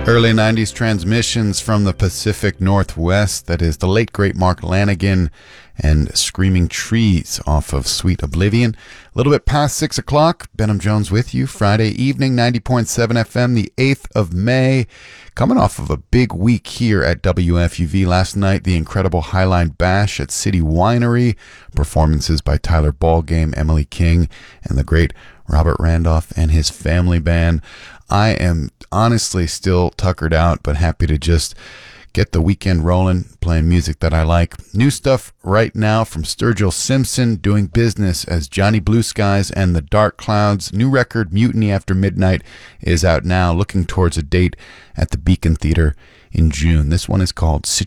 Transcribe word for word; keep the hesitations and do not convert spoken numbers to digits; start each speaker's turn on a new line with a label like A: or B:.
A: Early nineties transmissions from the Pacific Northwest, that is the late great Mark Lanigan and Screaming Trees off of Sweet Oblivion. A little bit past six o'clock, Benham Jones with you, Friday evening, ninety point seven F M, the eighth of May. Coming off of a big week here at W F U V. Last night, the incredible Highline Bash at City Winery. Performances by Tyler Ballgame, Emily King, and the great Robert Randolph and his family band. I am honestly still tuckered out, but happy to just get the weekend rolling, playing music that I like. New stuff right now from Sturgill Simpson, doing business as Johnny Blue Skies and the Dark Clouds. New record, Mutiny After Midnight, is out now, looking towards a date at the Beacon Theater in June. This one is called Situation.